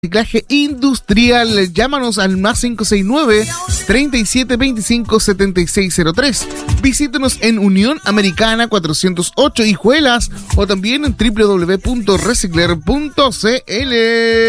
reciclaje industrial. Llámanos al más 569-3725-7603. Visítenos en Unión Americana 408 Hijuelas o también en www.recicler.cl.